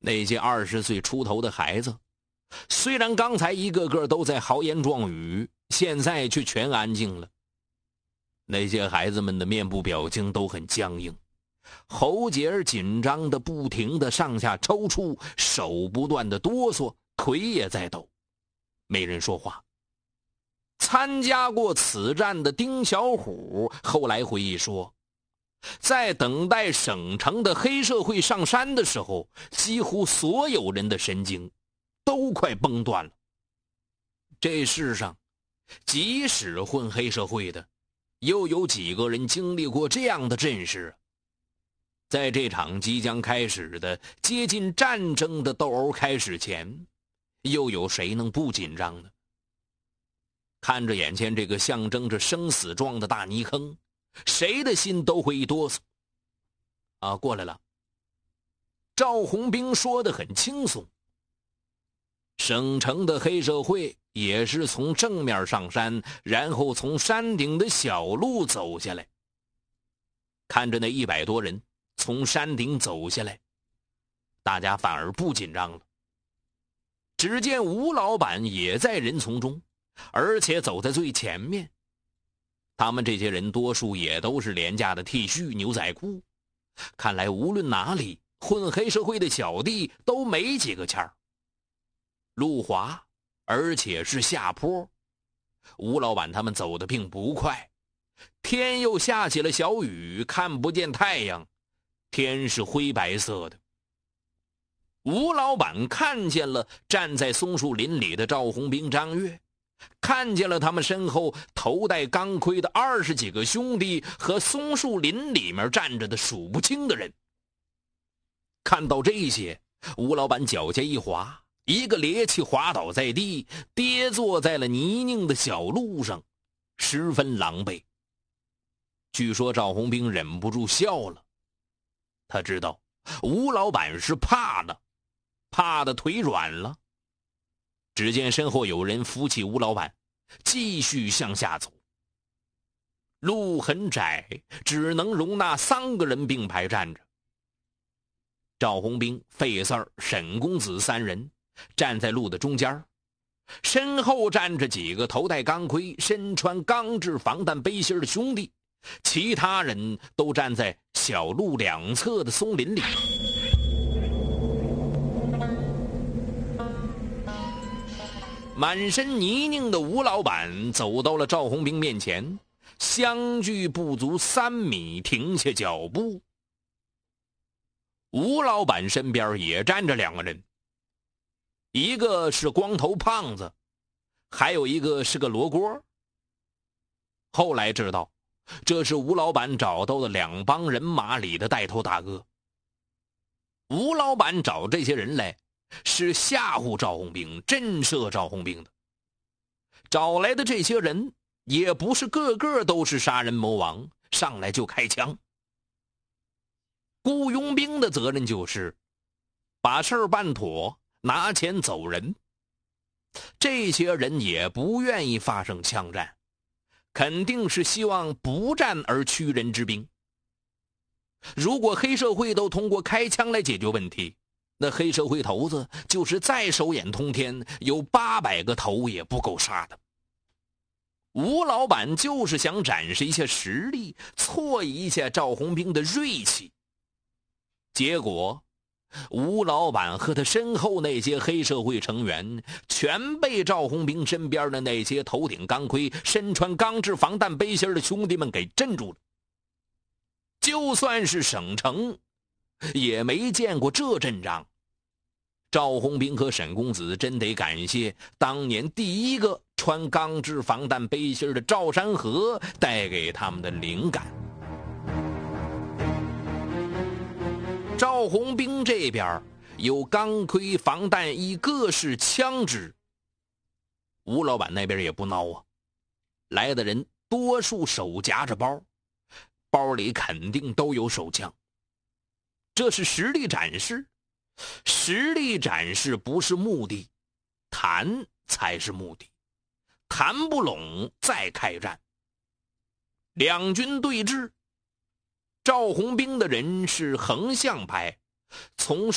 那些20岁出头的孩子，虽然刚才一个个都在豪言壮语，现在却全安静了。那些孩子们的面部表情都很僵硬，喉结紧张的不停的上下抽搐，手不断的哆嗦，腿也在抖，没人说话。参加过此战的丁小虎后来回忆说，在等待省城的黑社会上山的时候，几乎所有人的神经都快崩断了。这世上即使混黑社会的，又有几个人经历过这样的阵势？在这场即将开始的接近战争的斗殴开始前，又有谁能不紧张呢？看着眼前这个象征着生死状的大泥坑，谁的心都会一哆嗦。过来了。赵红兵说得很轻松。省城的黑社会也是从正面上山，然后从山顶的小路走下来。看着那100多人从山顶走下来，大家反而不紧张了。只见吴老板也在人丛中，而且走在最前面。他们这些人多数也都是廉价的 T 恤牛仔裤，看来无论哪里混黑社会的小弟都没几个钱儿。路滑，而且是下坡，吴老板他们走得并不快，天又下起了小雨，看不见太阳，天是灰白色的。吴老板看见了站在松树林里的赵红兵、张月，看见了他们身后头戴钢盔的20几个兄弟和松树林里面站着的数不清的人。看到这些，吴老板脚下一滑，一个趔趄滑倒在地，跌坐在了泥泞的小路上，十分狼狈。据说赵红兵忍不住笑了，他知道吴老板是怕的腿软了。只见身后有人扶起吴老板，继续向下走。路很窄，只能容纳3个人并排站着。赵红兵、费四儿、沈公子3人站在路的中间，身后站着几个头戴钢盔、身穿钢制防弹背心的兄弟，其他人都站在小路两侧的松林里。满身泥泞的吴老板走到了赵红兵面前，相距不足3米，停下脚步。吴老板身边也站着2个人，一个是光头胖子，还有一个是个罗锅。后来知道，这是吴老板找到的2帮人马里的带头大哥。吴老板找这些人来，是吓唬赵红兵、震慑赵红兵的。找来的这些人也不是个个都是杀人魔王，上来就开枪。雇佣兵的责任就是把事儿办妥，拿钱走人。这些人也不愿意发生枪战，肯定是希望不战而屈人之兵。如果黑社会都通过开枪来解决问题，那黑社会头子就是再手眼通天，有800个头也不够杀的。吴老板就是想展示一下实力，挫一下赵红兵的锐气。结果吴老板和他身后那些黑社会成员全被赵红兵身边的那些头顶钢盔、身穿钢制防弹背心的兄弟们给镇住了。就算是省城也没见过这阵仗。赵红兵和沈公子真得感谢当年第一个穿钢制防弹背心的赵山河带给他们的灵感。赵红兵这边有钢盔、防弹衣、各式枪支。吴老板那边也不孬啊，来的人多数手夹着包，包里肯定都有手枪。这是实力展示，实力展示不是目的，谈才是目的，谈不拢再开战。两军对峙，赵红兵的人是横向派，从